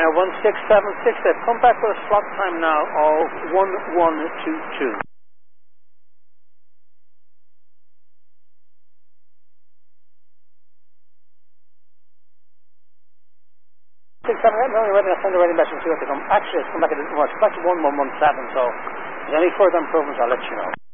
Ryanair 1676. They've come back with a slot time now of 1122. I'll send the ready message and see what they come. Actually, it's come back at 1117, so if there's any further improvements, I'll let you know.